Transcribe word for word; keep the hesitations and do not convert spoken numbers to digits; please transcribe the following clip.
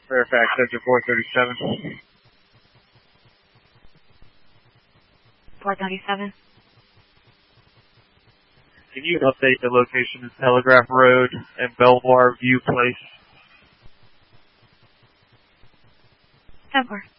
Fairfax, Center four thirty-seven. four thirty-seven. Can you update the location of Telegraph Road and Belvoir View Place? ten four.